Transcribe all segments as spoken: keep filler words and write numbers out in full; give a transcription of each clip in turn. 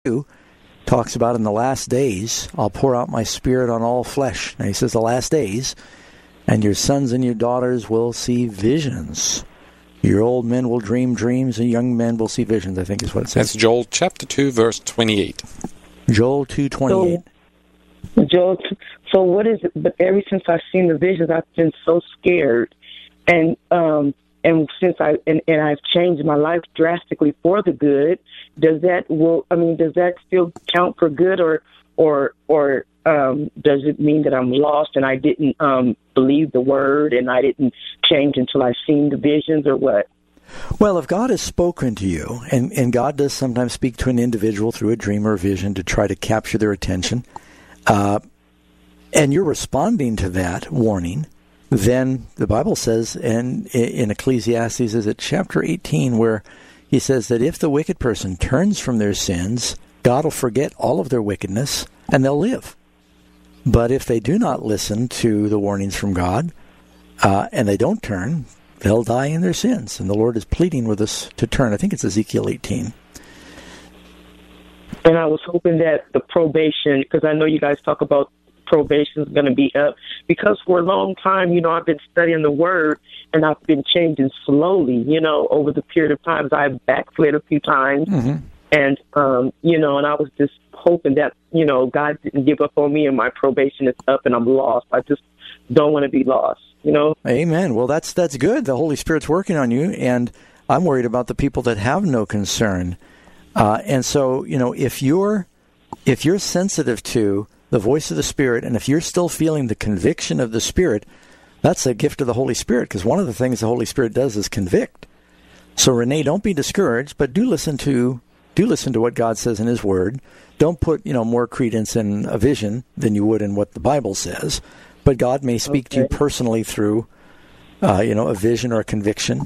talks about in the last days, I'll pour out my spirit on all flesh. Now he says the last days, and your sons and your daughters will see visions. Your old men will dream dreams, and young men will see visions, I think is what it says. That's Joel chapter two, verse twenty-eight. Joel two twenty-eight. So, Joel, so what is it? But ever since I've seen the visions, I've been so scared. And um, and since I and, and I've changed my life drastically for the good, does that will I mean does that still count for good, or or or um, does it mean that I'm lost and I didn't um, believe the word and I didn't change until I've seen the visions, or what? Well, if God has spoken to you, and, and God does sometimes speak to an individual through a dream or a vision to try to capture their attention, uh, and you're responding to that warning, then the Bible says, and in Ecclesiastes, is it chapter eighteen, where he says that if the wicked person turns from their sins, God will forget all of their wickedness, and they'll live. But if they do not listen to the warnings from God, uh, and they don't turn, they'll die in their sins. And the Lord is pleading with us to turn. I think it's Ezekiel eighteen. And I was hoping that the probation, because I know you guys talk about probation is going to be up, because for a long time, you know, I've been studying the word and I've been changing slowly, you know, over the period of times. I've backslid a few times. Mm-hmm. And, um, you know, and I was just hoping that, you know, God didn't give up on me and my probation is up and I'm lost. I just don't want to be lost, you know? Amen. Well, that's that's good. The Holy Spirit's working on you, and I'm worried about the people that have no concern. Uh, and so, you know, if you're if you're sensitive to the voice of the Spirit, and if you're still feeling the conviction of the Spirit, that's a gift of the Holy Spirit, because one of the things the Holy Spirit does is convict. So, Renee, don't be discouraged, but do listen to do listen to what God says in His Word. Don't put, you know, more credence in a vision than you would in what the Bible says. But God may speak okay. to you personally through, uh, you know, a vision or a conviction.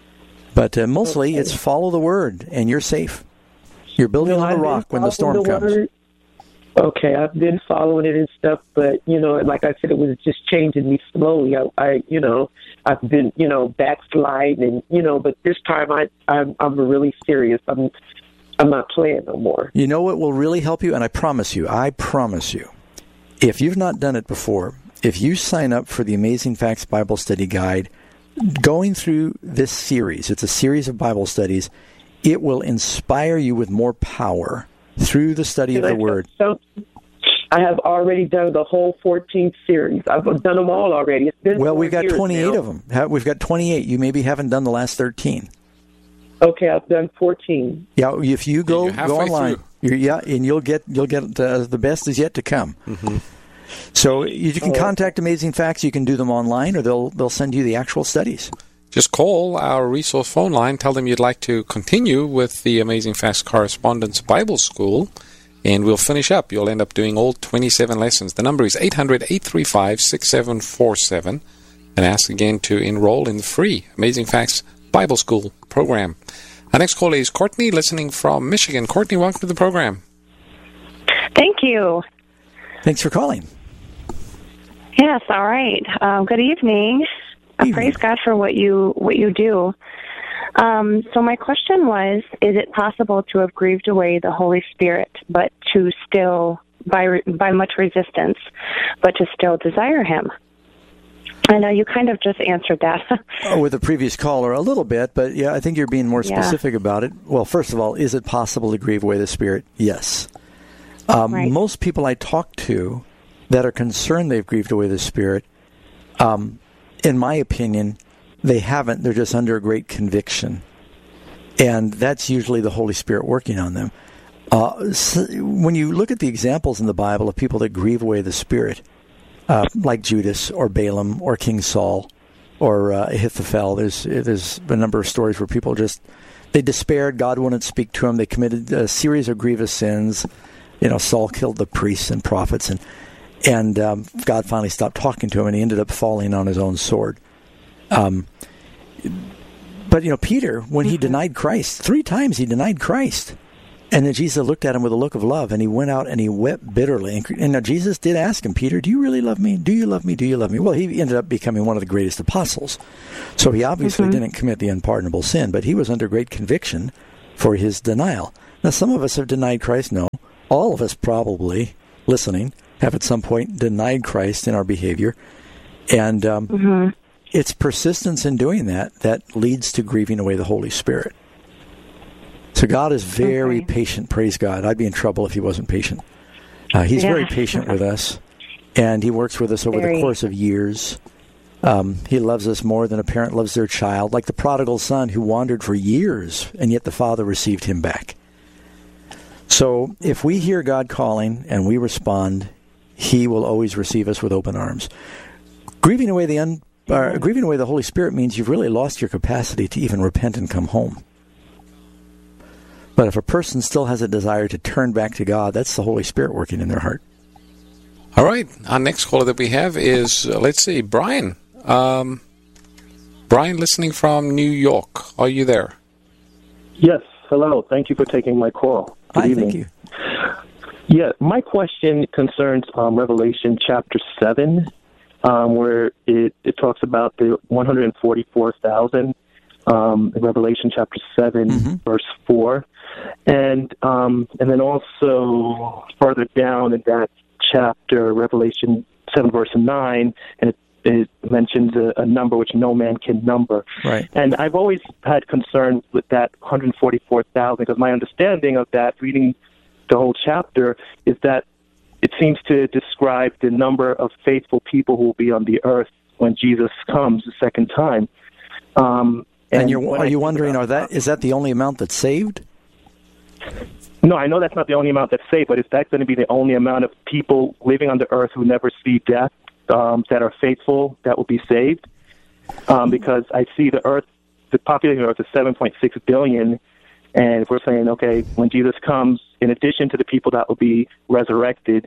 But uh, mostly, okay. it's follow the Word, and you're safe. You're building no, on the rock when the storm the comes. Word. Okay, I've been following it and stuff, but, you know, like I said, it was just changing me slowly. I, I you know, I've been, you know, backsliding, and, you know, but this time I, I'm, I'm really serious. I'm, I'm not playing no more. You know what will really help you? And I promise you, I promise you, if you've not done it before, if you sign up for the Amazing Facts Bible Study Guide, going through this series, it's a series of Bible studies, it will inspire you with more power through the study of the Word. So, I have already done the whole fourteenth series. I've done them all already. It's been well, we've got twenty-eight now. of them. We've got twenty-eight. You maybe haven't done the last thirteen. Okay, I've done fourteen. Yeah, if you go yeah, go online, you're, yeah, and you'll get you'll get uh, the best is yet to come. Mm-hmm. So you, you can oh. contact Amazing Facts. You can do them online, or they'll they'll send you the actual studies. Just call our resource phone line. Tell them you'd like to continue with the Amazing Facts Correspondence Bible School, and we'll finish up. You'll end up doing all twenty-seven lessons. The number is eight hundred, eight three five, six seven four seven, and ask again to enroll in the free Amazing Facts Bible School program. Our next caller is Courtney, listening from Michigan. Courtney, welcome to the program. Thank you. Thanks for calling. Yes, all right. Um, good evening. I praise God for what you what you do. Um, so my question was, is it possible to have grieved away the Holy Spirit, but to still, by by much resistance, but to still desire Him? I know you kind of just answered that. Oh, with the previous caller a little bit, but yeah, I think you're being more specific yeah. about it. Well, first of all, is it possible to grieve away the Spirit? Yes. Um, right. Most people I talk to that are concerned they've grieved away the Spirit, um, in my opinion, they haven't. They're just under a great conviction. And that's usually the Holy Spirit working on them. Uh, so when you look at the examples in the Bible of people that grieve away the Spirit, uh, like Judas or Balaam or King Saul or uh, Ahithophel, there's, there's a number of stories where people just, they despaired, God wouldn't speak to them, they committed a series of grievous sins. You know, Saul killed the priests and prophets, and And um, God finally stopped talking to him, and he ended up falling on his own sword. Um, but, you know, Peter, when he denied Christ, three times he denied Christ. And then Jesus looked at him with a look of love, and he went out and he wept bitterly. And, and now Jesus did ask him, Peter, do you really love me? Do you love me? Do you love me? Well, he ended up becoming one of the greatest apostles. So he obviously mm-hmm. didn't commit the unpardonable sin, but he was under great conviction for his denial. Now, some of us have denied Christ. No. All of us probably, listening, have at some point denied Christ in our behavior. And um, mm-hmm. it's persistence in doing that that leads to grieving away the Holy Spirit. So God is very okay. patient, praise God. I'd be in trouble if he wasn't patient. Uh, he's yeah. very patient with us, and he works with us over very. the course of years. Um, he loves us more than a parent loves their child, like the prodigal son who wandered for years, and yet the father received him back. So if we hear God calling and we respond, he will always receive us with open arms. Grieving away the un, uh, grieving away the Holy Spirit means you've really lost your capacity to even repent and come home. But if a person still has a desire to turn back to God, that's the Holy Spirit working in their heart. All right. Our next caller that we have is, uh, let's see, Brian. Um, Brian, listening from New York. Are you there? Yes. Hello. Thank you for taking my call. Good Hi, evening. Thank you. Yeah, my question concerns um, Revelation chapter seven, um, where it, it talks about the one hundred forty-four thousand. Um, in Revelation chapter seven, mm-hmm. verse four. And um, and then also further down in that chapter, Revelation seven, verse nine, and it, it mentions a, a number which no man can number. Right. And I've always had concern with that one hundred forty-four thousand, because my understanding of that, reading the whole chapter, is that it seems to describe the number of faithful people who will be on the earth when Jesus comes the second time. Um And, and you're, are you wondering, are that is that the only amount that's saved? No, I know that's not the only amount that's saved, but is that going to be the only amount of people living on the earth who never see death, um, that are faithful, that will be saved? Um, because I see the earth, the population of the earth is seven point six billion, and if we're saying, okay, when Jesus comes, in addition to the people that will be resurrected,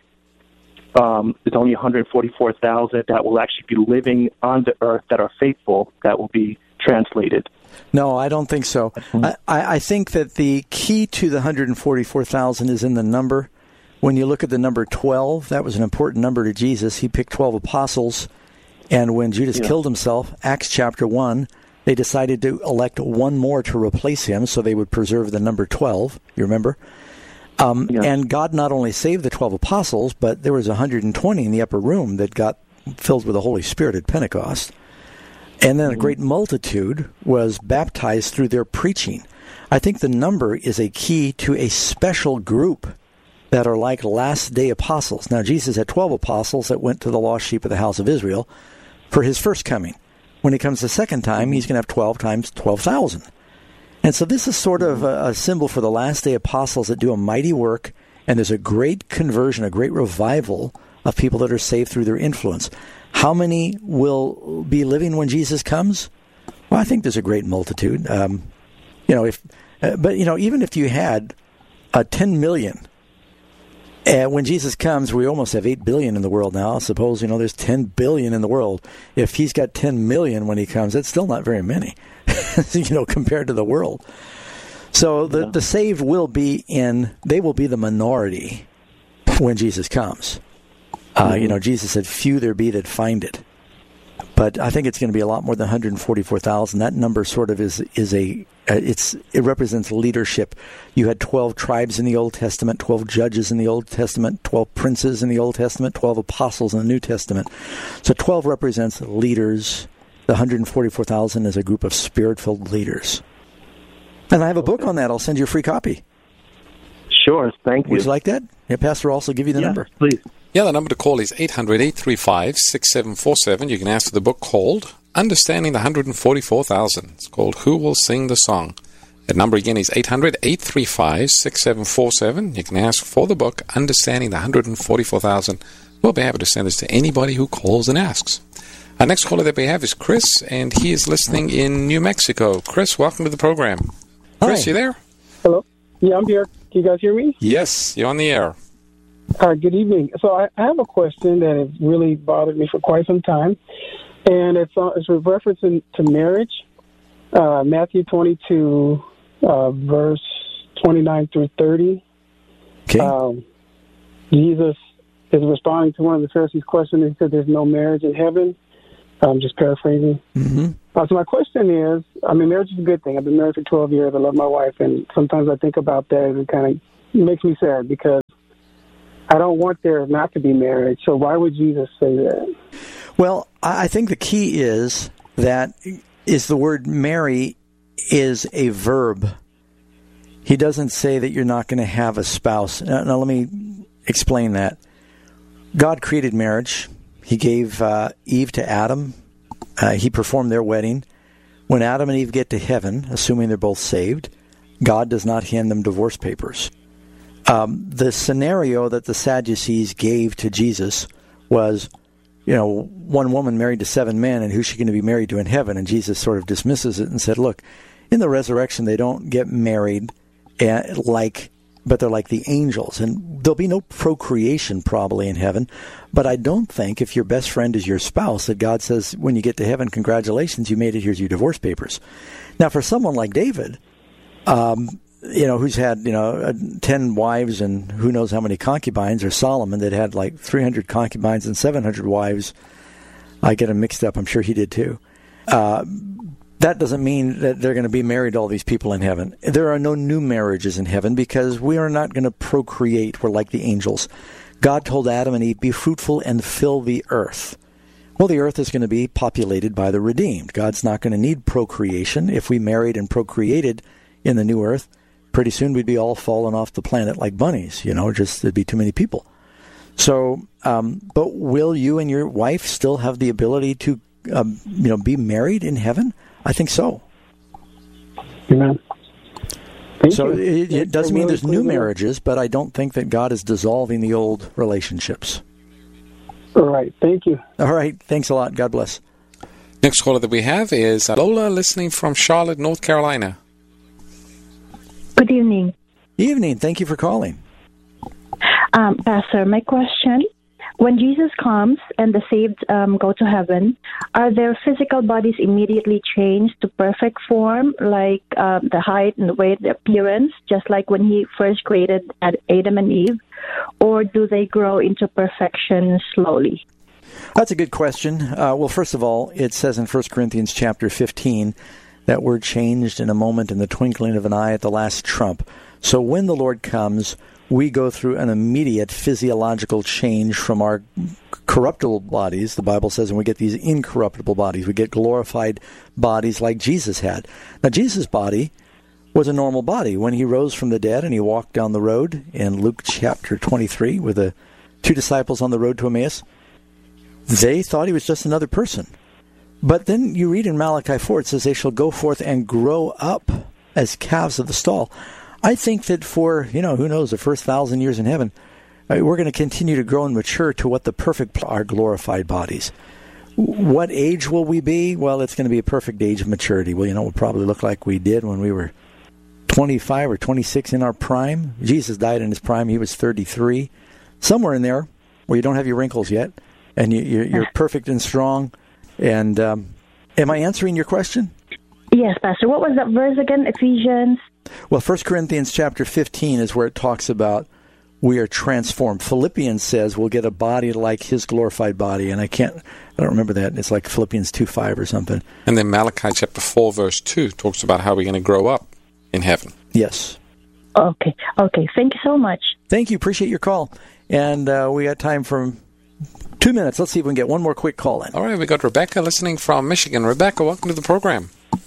um, there's only one hundred forty-four thousand that will actually be living on the earth that are faithful, that will be translated. No, I don't think so. Mm-hmm. I, I think that the key to the one hundred forty-four thousand is in the number. When you look at the number twelve, that was an important number to Jesus. He picked twelve apostles, and when Judas yeah. killed himself, Acts chapter one, they decided to elect one more to replace him so they would preserve the number twelve. You remember? Um, yeah. And God not only saved the twelve apostles, but there was one hundred twenty in the upper room that got filled with the Holy Spirit at Pentecost. And then a great multitude was baptized through their preaching. I think the number is a key to a special group that are like last-day apostles. Now, Jesus had twelve apostles that went to the lost sheep of the house of Israel for his first coming. When he comes the second time, he's going to have twelve times twelve thousand. And so this is sort of a, a symbol for the last-day apostles that do a mighty work, and there's a great conversion, a great revival of people that are saved through their influence. How many will be living when Jesus comes? Well, I think there's a great multitude. Um, you know, if, uh, but you know, even if you had uh, ten million, uh, when Jesus comes, we almost have eight billion in the world now. Suppose you know there's ten billion in the world. If he's got ten million when he comes, that's still not very many, you know, compared to the world. So the the saved will be in; they will be the minority when Jesus comes. Uh, you know, Jesus said, few there be that find it. But I think it's going to be a lot more than one hundred forty-four thousand. That number sort of is is a, uh, it's it represents leadership. You had twelve tribes in the Old Testament, twelve judges in the Old Testament, twelve princes in the Old Testament, twelve apostles in the New Testament. So twelve represents leaders. The one hundred forty-four thousand is a group of spirit-filled leaders. And I have a book on that. I'll send you a free copy. Sure, thank you. Would you like that? Yeah, Pastor will also give you the yeah, number. Please. Yeah, the number to call is eight hundred, eight three five, six seven four seven. You can ask for the book called Understanding the one hundred forty-four thousand. It's called Who Will Sing the Song? That number again is eight hundred, eight three five, six seven four seven. You can ask for the book Understanding the one hundred forty-four thousand. We'll be happy to send this to anybody who calls and asks. Our next caller that we have is Chris, and he is listening in New Mexico. Chris, welcome to the program. Chris, Hi. You there? Hello. Yeah, I'm here. Can you guys hear me? Yes, you're on the air. Uh, good evening. So I, I have a question that has really bothered me for quite some time, and it's uh, it's with reference in, to marriage. Uh, Matthew twenty-two, uh, verse twenty-nine through thirty. Okay. Um, Jesus is responding to one of the Pharisees' questions. He said, "There's no marriage in heaven." I'm just paraphrasing. Mm-hmm. Uh, so my question is, I mean, marriage is a good thing. I've been married for twelve years. I love my wife, and sometimes I think about that, and it kind of makes me sad because I don't want there not to be marriage. So why would Jesus say that? Well, I think the key is that is the word marry is a verb. He doesn't say that you're not going to have a spouse. Now, now let me explain that. God created marriage. He gave uh, Eve to Adam. Uh, he performed their wedding. When Adam and Eve get to heaven, assuming they're both saved, God does not hand them divorce papers. Um, the scenario that the Sadducees gave to Jesus was, you know, one woman married to seven men, and who's she going to be married to in heaven? And Jesus sort of dismisses it and said, look, in the resurrection, they don't get married uh, like, but they're like the angels. And there'll be no procreation probably in heaven. But I don't think if your best friend is your spouse that God says, when you get to heaven, congratulations, you made it, here's your divorce papers. Now, for someone like David, um, you know, who's had, you know, ten wives and who knows how many concubines, or Solomon that had like three hundred concubines and seven hundred wives. I get them mixed up. I'm sure he did too. Uh, that doesn't mean that they're going to be married to all these people in heaven. There are no new marriages in heaven because we are not going to procreate. We're like the angels. God told Adam and Eve, be fruitful and fill the earth. Well, the earth is going to be populated by the redeemed. God's not going to need procreation. If we married and procreated in the new earth, pretty soon we'd be all falling off the planet like bunnies, you know, just there'd be too many people. So, um, but will you and your wife still have the ability to, um, you know, be married in heaven? I think so. Amen. Thank so you. it, it doesn't mean there's new marriages, but I don't think that God is dissolving the old relationships. All right. Thank you. All right. Thanks a lot. God bless. Next caller that we have is Lola, listening from Charlotte, North Carolina. Good evening. Evening. Thank you for calling. Um, Pastor, my question, when Jesus comes and the saved um, go to heaven, are their physical bodies immediately changed to perfect form, like um, the height and the weight, the appearance, just like when he first created Adam and Eve? Or do they grow into perfection slowly? That's a good question. Uh, well, first of all, it says in First Corinthians chapter fifteen that we're changed in a moment, in the twinkling of an eye, at the last trump. So when the Lord comes, we go through an immediate physiological change from our corruptible bodies, the Bible says, and we get these incorruptible bodies. We get glorified bodies like Jesus had. Now, Jesus' body was a normal body. When he rose from the dead and he walked down the road in Luke chapter twenty-three with the two disciples on the road to Emmaus, they thought he was just another person. But then you read in Malachi four, it says, they shall go forth and grow up as calves of the stall. I think that for, you know, who knows, the first thousand years in heaven, we're going to continue to grow and mature to what the perfect are, glorified bodies. What age will we be? Well, it's going to be a perfect age of maturity. Well, you know, we'll probably look like we did when we were twenty-five or twenty-six in our prime. Jesus died in his prime. He was thirty-three. Somewhere in there where you don't have your wrinkles yet, and you, you're, you're perfect and strong. And um, am I answering your question? Yes, Pastor. What was that verse again? Ephesians? Well, First Corinthians chapter fifteen is where it talks about we are transformed. Philippians says we'll get a body like his glorified body. And I can't, I don't remember that. It's like Philippians two five or something. And then Malachi chapter four, verse two talks about how we're going to grow up in heaven. Yes. Okay. Okay. Thank you so much. Thank you. Appreciate your call. And uh, we got time for two minutes. Let's see if we can get one more quick call in. All right. We got Rebecca listening from Michigan. Rebecca, welcome to the program.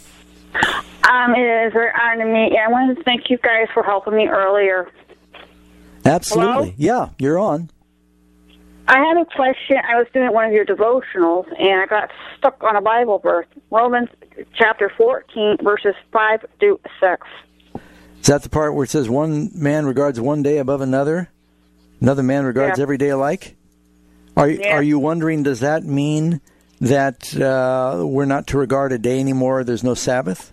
Um, it is very honored to meet you. I wanted to thank you guys for helping me earlier. Absolutely. Hello? Yeah, you're on. I had a question. I was doing one of your devotionals, and I got stuck on a Bible verse, Romans chapter fourteen, verses five through six. Is that the part where it says one man regards one day above another, another man regards yeah. every day alike? Are, yeah. are you wondering, does that mean that uh, we're not to regard a day anymore, there's no Sabbath?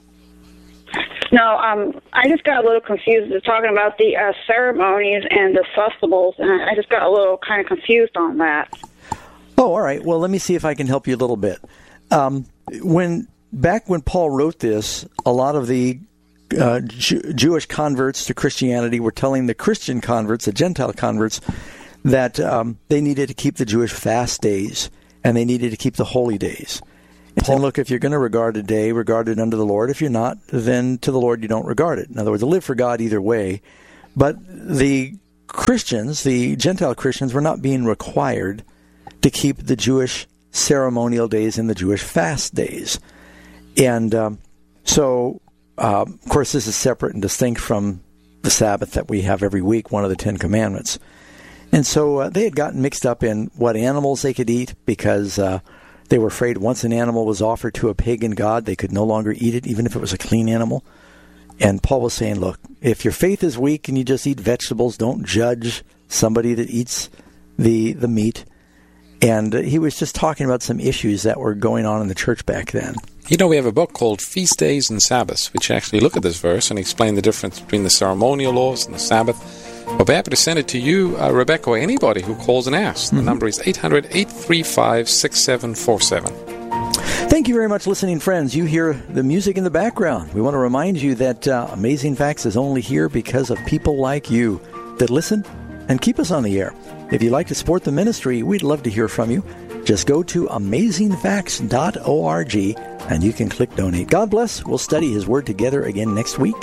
No, um, I just got a little confused. They're talking about the uh, ceremonies and the festivals, and I just got a little kind of confused on that. Oh, all right. Well, let me see if I can help you a little bit. Um, when back when Paul wrote this, a lot of the uh, Jew- Jewish converts to Christianity were telling the Christian converts, the Gentile converts, that um, they needed to keep the Jewish fast days and they needed to keep the holy days. And saying, look, if you're going to regard a day, regard it unto the Lord. If you're not, then to the Lord you don't regard it. In other words, live for God either way. But the Christians, the Gentile Christians, were not being required to keep the Jewish ceremonial days and the Jewish fast days. And um, so, uh, of course, this is separate and distinct from the Sabbath that we have every week, one of the Ten Commandments. And so uh, they had gotten mixed up in what animals they could eat because uh, they were afraid once an animal was offered to a pagan god, they could no longer eat it, even if it was a clean animal. And Paul was saying, look, if your faith is weak and you just eat vegetables, don't judge somebody that eats the the meat. And uh, he was just talking about some issues that were going on in the church back then. You know, we have a book called Feast Days and Sabbaths, which actually look at this verse and explain the difference between the ceremonial laws and the Sabbath. We'll be happy to send it to you, uh, Rebecca, or anybody who calls and asks. Mm-hmm. The number is eight hundred, eight three five, six seven four seven. Thank you very much, listening friends. You hear the music in the background. We want to remind you that uh, Amazing Facts is only here because of people like you that listen and keep us on the air. If you'd like to support the ministry, we'd love to hear from you. Just go to amazing facts dot org and you can click donate. God bless. We'll study His Word together again next week.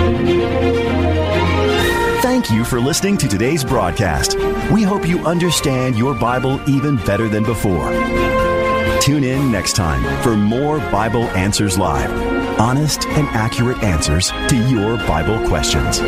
Thank you for listening to today's broadcast. We hope you understand your Bible even better than before. Tune in next time for more Bible Answers Live. Honest and accurate answers to your Bible questions.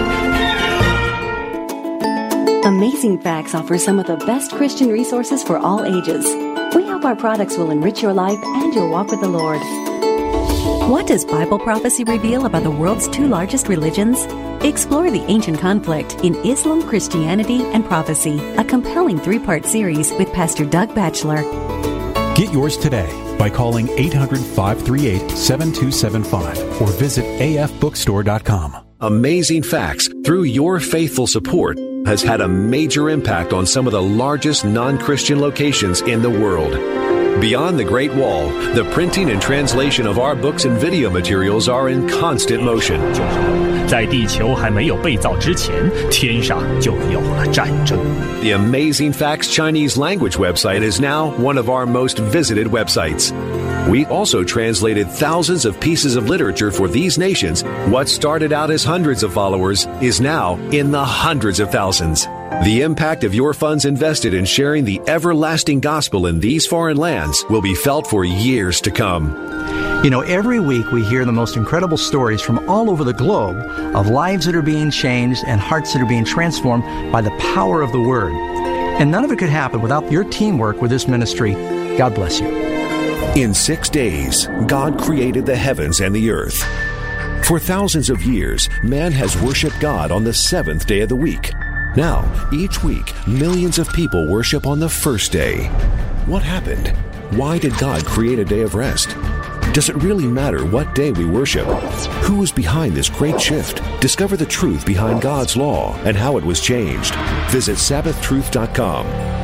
Amazing Facts offers some of the best Christian resources for all ages. We hope our products will enrich your life and your walk with the Lord. What does Bible prophecy reveal about the world's two largest religions? Explore the ancient conflict in Islam, Christianity, and Prophecy, a compelling three-part series with Pastor Doug Batchelor. Get yours today by calling eight hundred, five three eight, seven two seven five or visit a f bookstore dot com. Amazing Facts, through your faithful support, has had a major impact on some of the largest non-Christian locations in the world. Beyond the Great Wall, the printing and translation of our books and video materials are in constant motion. 在地球还没有被造之前，天上就有了战争。 The Amazing Facts Chinese language website is now one of our most visited websites. We also translated thousands of pieces of literature for these nations. What started out as hundreds of followers is now in the hundreds of thousands. The impact of your funds invested in sharing the everlasting gospel in these foreign lands will be felt for years to come. You know, every week we hear the most incredible stories from all over the globe of lives that are being changed and hearts that are being transformed by the power of the Word. And none of it could happen without your teamwork with this ministry. God bless you. In six days, God created the heavens and the earth. For thousands of years, man has worshiped God on the seventh day of the week. Now, each week, millions of people worship on the first day. What happened? Why did God create a day of rest? Does it really matter what day we worship? Who is behind this great shift? Discover the truth behind God's law and how it was changed. Visit sabbath truth dot com.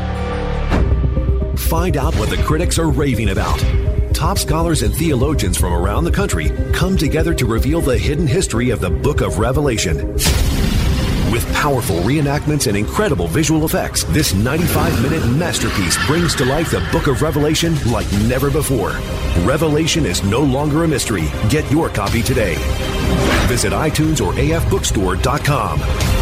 Find out what the critics are raving about. Top scholars and theologians from around the country come together to reveal the hidden history of the book of Revelation. With powerful reenactments and incredible visual effects, this ninety-five minute masterpiece brings to life the book of Revelation like never before. Revelation is no longer a mystery. Get your copy today. Visit iTunes or a f bookstore dot com.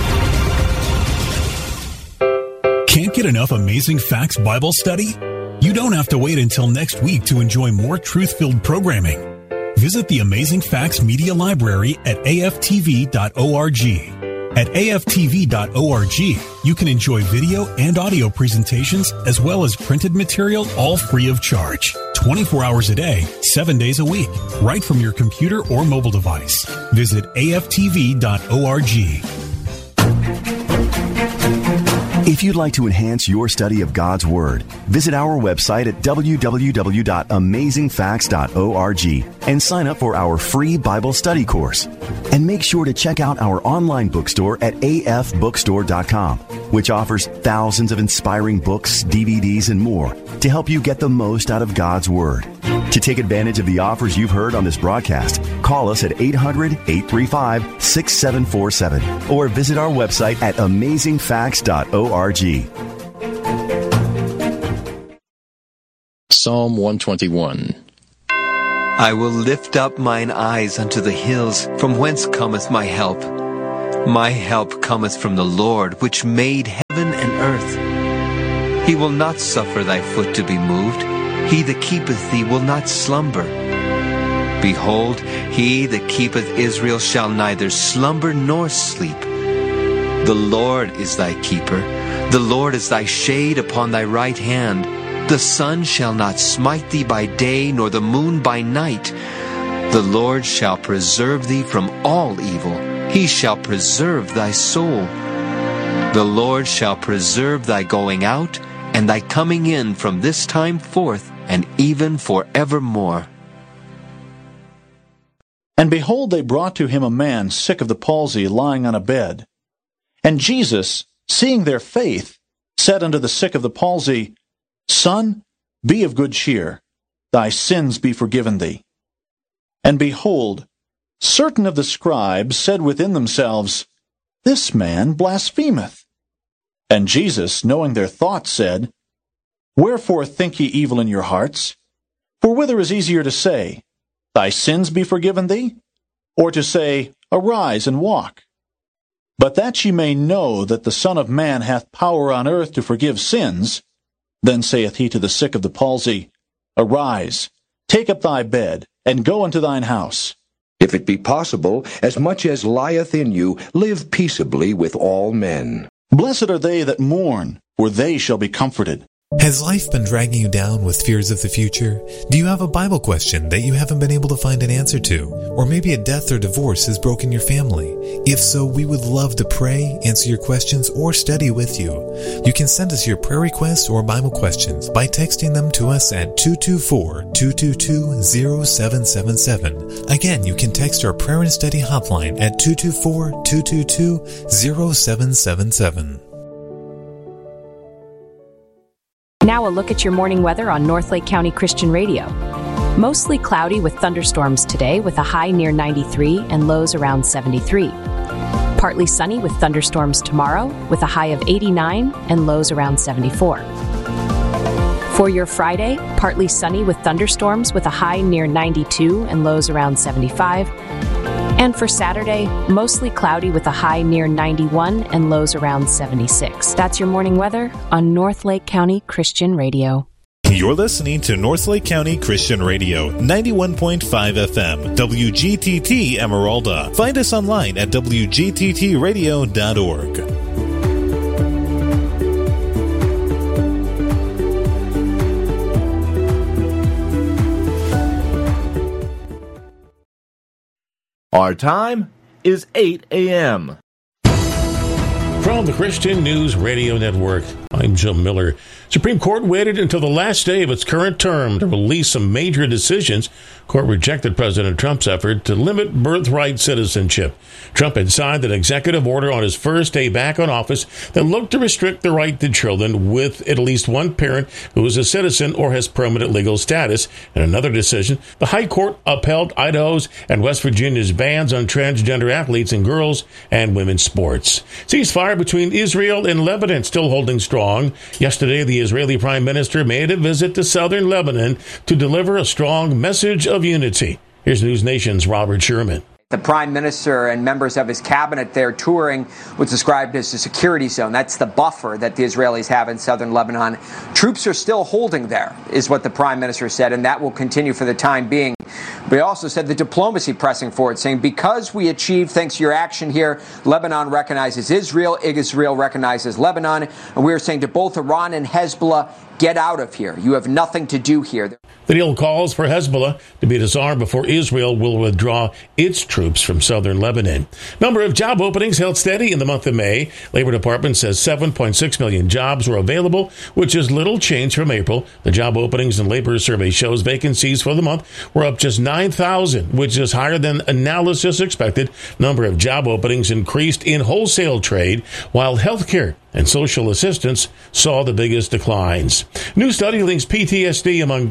Can't get enough Amazing Facts Bible study? You don't have to wait until next week to enjoy more truth-filled programming. Visit the Amazing Facts Media Library at a f t v dot org. At a f t v dot org, you can enjoy video and audio presentations as well as printed material, all free of charge. twenty-four hours a day, seven days a week, right from your computer or mobile device. Visit a f t v dot org. If you'd like to enhance your study of God's Word, visit our website at w w w dot amazing facts dot org and sign up for our free Bible study course. And make sure to check out our online bookstore at a f bookstore dot com, which offers thousands of inspiring books, D V Ds, and more to help you get the most out of God's Word. To take advantage of the offers you've heard on this broadcast, call us at eight hundred, eight three five, six seven four seven or visit our website at amazing facts dot org. Psalm one twenty-one. I will lift up mine eyes unto the hills, from whence cometh my help. My help cometh from the Lord, which made heaven and earth. He will not suffer thy foot to be moved. He that keepeth thee will not slumber. Behold, he that keepeth Israel shall neither slumber nor sleep. The Lord is thy keeper. The Lord is thy shade upon thy right hand. The sun shall not smite thee by day, nor the moon by night. The Lord shall preserve thee from all evil. He shall preserve thy soul. The Lord shall preserve thy going out and thy coming in from this time forth and even forevermore. And behold, they brought to him a man sick of the palsy, lying on a bed. And Jesus, seeing their faith, said unto the sick of the palsy, Son, be of good cheer, thy sins be forgiven thee. And behold, certain of the scribes said within themselves, This man blasphemeth. And Jesus, knowing their thoughts, said, Wherefore think ye evil in your hearts? For whither is easier to say, Thy sins be forgiven thee? Or to say, Arise and walk? But that ye may know that the Son of Man hath power on earth to forgive sins, then saith he to the sick of the palsy, Arise, take up thy bed, and go unto thine house. If it be possible, as much as lieth in you, live peaceably with all men. Blessed are they that mourn, for they shall be comforted. Has life been dragging you down with fears of the future? Do you have a Bible question that you haven't been able to find an answer to? Or maybe a death or divorce has broken your family? If so, we would love to pray, answer your questions, or study with you. You can send us your prayer requests or Bible questions by texting them to us at two two four, two two two, zero seven seven seven. Again, you can text our prayer and study hotline at two two four, two two two, zero seven seven seven. Now a look at your morning weather on Northlake County Christian Radio. Mostly cloudy with thunderstorms today with a high near ninety-three and lows around seventy-three. Partly sunny with thunderstorms tomorrow with a high of eighty-nine and lows around seventy-four. For your Friday, partly sunny with thunderstorms with a high near ninety-two and lows around seventy-five. And for Saturday, mostly cloudy with a high near ninety-one and lows around seventy-six. That's your morning weather on Northlake County Christian Radio. You're listening to Northlake County Christian Radio, ninety-one point five F M, W G T T Emeralda. Find us online at w g t t radio dot org. Our time is eight a.m. From the Christian News Radio Network, I'm Jim Miller. Supreme Court waited until the last day of its current term to release some major decisions. Court rejected President Trump's effort to limit birthright citizenship. Trump had signed an executive order on his first day back in office that looked to restrict the right to children with at least one parent who is a citizen or has permanent legal status. In another decision, the High Court upheld Idaho's and West Virginia's bans on transgender athletes in girls and women's sports. Ceasefire between Israel and Lebanon still holding strong. Yesterday, the Israeli Prime Minister made a visit to southern Lebanon to deliver a strong message of unity. Here's News Nation's Robert Sherman. The Prime Minister and members of his cabinet there touring what's described as a security zone. That's the buffer that the Israelis have in southern Lebanon. Troops are still holding there, is what the Prime Minister said, and that will continue for the time being. But he also said the diplomacy pressing forward, saying, because we achieved, thanks to your action here, Lebanon recognizes Israel, Israel recognizes Lebanon, and we are saying to both Iran and Hezbollah, get out of here. You have nothing to do here. The deal calls for Hezbollah to be disarmed before Israel will withdraw its troops from southern Lebanon. Number of job openings held steady in the month of May. Labor Department says seven point six million jobs were available, which is little change from April. The job openings and labor survey shows vacancies for the month were up just nine thousand, which is higher than analysis expected. Number of job openings increased in wholesale trade, while healthcare and social assistance saw the biggest declines. New study links P T S D among ground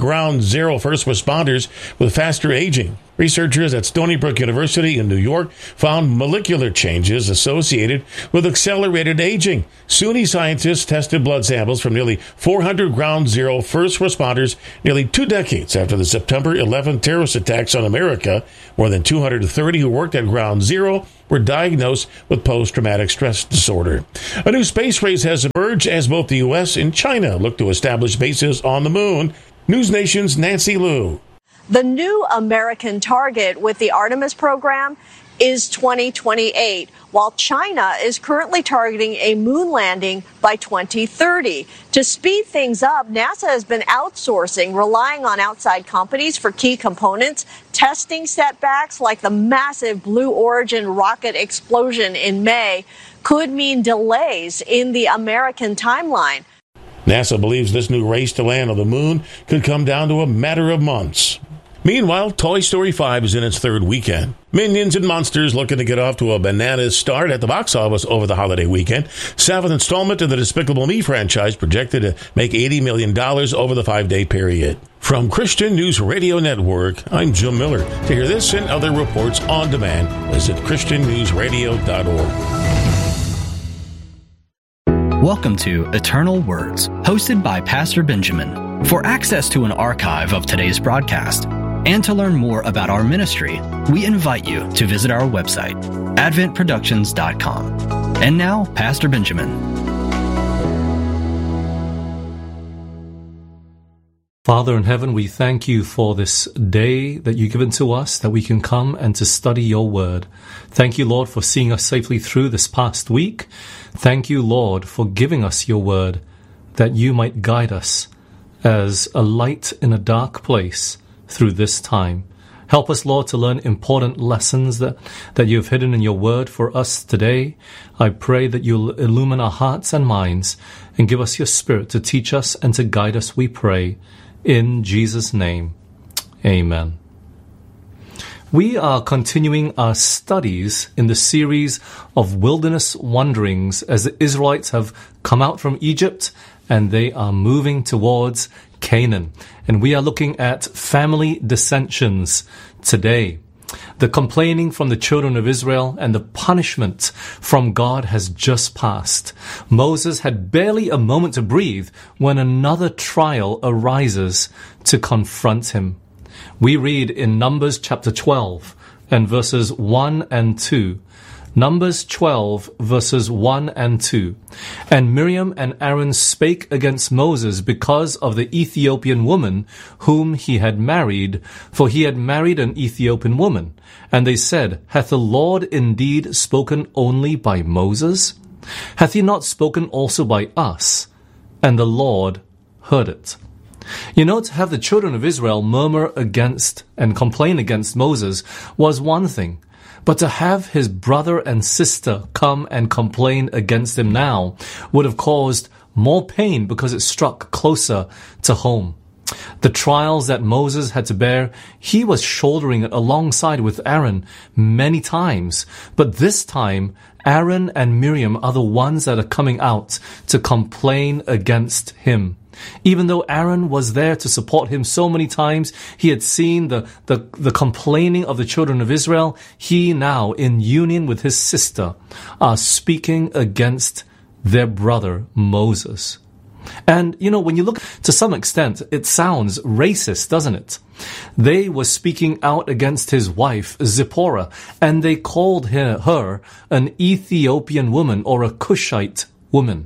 zero first responders with faster aging. Researchers at Stony Brook University in New York found molecular changes associated with accelerated aging. SUNY scientists tested blood samples from nearly four hundred ground zero first responders nearly two decades after the September eleventh terrorist attacks on America. More than two hundred thirty who worked at Ground Zero were diagnosed with post-traumatic stress disorder. A new space race has emerged as both the U S and China look to establish bases on the moon. News Nation's Nancy Liu. The new American target with the Artemis program is twenty twenty-eight, while China is currently targeting a moon landing by twenty thirty. To speed things up, NASA has been outsourcing, relying on outside companies for key components. Testing setbacks like the massive Blue Origin rocket explosion in May could mean delays in the American timeline. NASA believes this new race to land on the moon could come down to a matter of months. Meanwhile, Toy Story five is in its third weekend. Minions and Monsters looking to get off to a bananas start at the box office over the holiday weekend. Seventh installment of the Despicable Me franchise projected to make eighty million dollars over the five-day period. From Christian News Radio Network, I'm Jim Miller. To hear this and other reports on demand, visit christian news radio dot org. Welcome to Eternal Words, hosted by Pastor Benjamin. For access to an archive of today's broadcast and to learn more about our ministry, we invite you to visit our website, advent productions dot com. And now, Pastor Benjamin. Father in heaven, we thank you for this day that you've given to us, that we can come and to study your word. Thank you, Lord, for seeing us safely through this past week. Thank you, Lord, for giving us your word, that you might guide us as a light in a dark place through this time. Help us, Lord, to learn important lessons that, that you've hidden in your word for us today. I pray that you'll illumine our hearts and minds and give us your spirit to teach us and to guide us, we pray. In Jesus' name, amen. We are continuing our studies in the series of wilderness wanderings as the Israelites have come out from Egypt and they are moving towards Canaan. And we are looking at family dissensions today. The complaining from the children of Israel and the punishment from God has just passed. Moses had barely a moment to breathe when another trial arises to confront him. We read in Numbers chapter twelve and verses one and two. Numbers twelve, verses one and two. And Miriam and Aaron spake against Moses because of the Ethiopian woman whom he had married, for he had married an Ethiopian woman. And they said, Hath the Lord indeed spoken only by Moses? Hath he not spoken also by us? And the Lord heard it. You know, to have the children of Israel murmur against and complain against Moses was one thing. But to have his brother and sister come and complain against him now would have caused more pain because it struck closer to home. The trials that Moses had to bear, he was shouldering it alongside with Aaron many times. But this time, Aaron and Miriam are the ones that are coming out to complain against him. Even though Aaron was there to support him so many times, he had seen the, the, the complaining of the children of Israel. He now, in union with his sister, are speaking against their brother Moses. And, you know, when you look to some extent, it sounds racist, doesn't it? They were speaking out against his wife, Zipporah, and they called her, her an Ethiopian woman or a Cushite woman.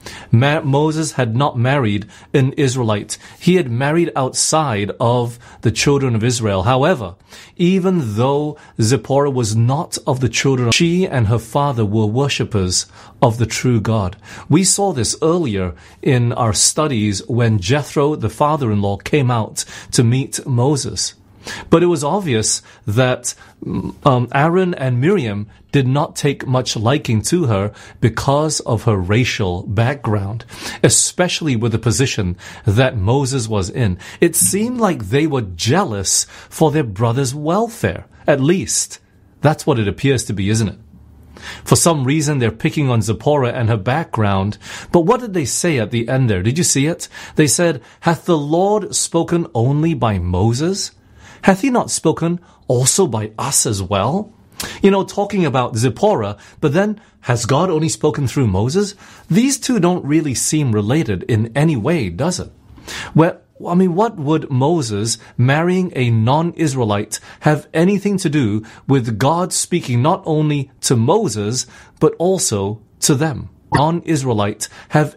Ma- Moses had not married an Israelite. He had married outside of the children of Israel. However, even though Zipporah was not of the children, she and her father were worshippers of the true God. We saw this earlier in our studies when Jethro, the father-in-law, came out to meet Moses. But it was obvious that um, Aaron and Miriam did not take much liking to her because of her racial background, especially with the position that Moses was in. It seemed like they were jealous for their brother's welfare. At least, that's what it appears to be, isn't it? For some reason, they're picking on Zipporah and her background. But what did they say at the end there? Did you see it? They said, "Hath the Lord spoken only by Moses? Hath he not spoken also by us as well?" You know, talking about Zipporah, but then, has God only spoken through Moses? These two don't really seem related in any way, does it? Well, I mean, what would Moses marrying a non-Israelite have anything to do with God speaking not only to Moses, but also to them? Non-Israelite have